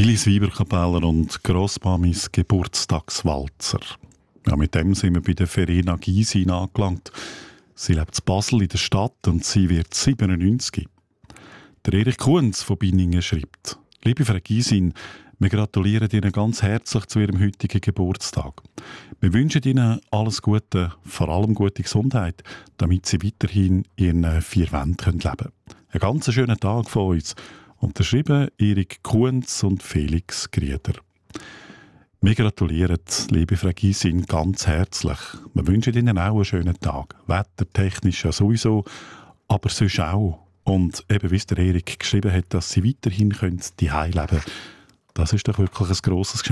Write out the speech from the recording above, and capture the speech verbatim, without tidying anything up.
Willis Weiberkapeller und Grossmamis Geburtstagswalzer. Ja, mit dem sind wir bei der Verena Gysin angelangt. Sie lebt in Basel in der Stadt und sie wird siebenundneunzig. Der Erich Kuhns von Binningen schreibt: Liebe Frau Gysin, wir gratulieren Ihnen ganz herzlich zu Ihrem heutigen Geburtstag. Wir wünschen Ihnen alles Gute, vor allem gute Gesundheit, damit Sie weiterhin in Ihren vier Wänden leben können. Einen ganz schönen Tag von uns. Unterschrieben Erich Kuhns und Felix Grieder. Wir gratulieren, liebe Frau Gysin, ganz herzlich. Wir wünschen Ihnen auch einen schönen Tag. Wettertechnisch ja sowieso, aber sonst auch. Und eben, wie es der Erich geschrieben hat, dass Sie weiterhin zu Hause leben können. Das ist doch wirklich ein grosses Geschenk.